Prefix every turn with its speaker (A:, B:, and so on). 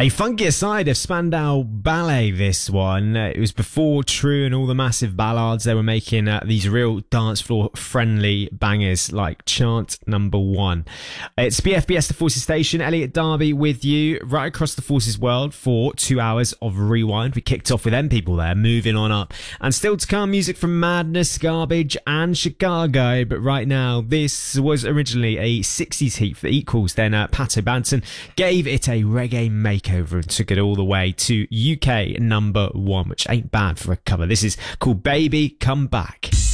A: A funkier side of Spandau Ballet, this one. It was before True and all the massive ballads. They were making these real dance floor friendly bangers like Chant Number 1. It's BFBS The Forces Station. Elliot Darby with you right across the Forces world for 2 hours of rewind. We kicked off with them people there, moving on up. And still to come, music from Madness, Garbage and Chicago. But right now, this was originally a 60s heat for the Equals. Then Pato Banton gave it a reggae makeover and took it all the way to UK number 1, which ain't bad for a cover. This is called Baby Come Back.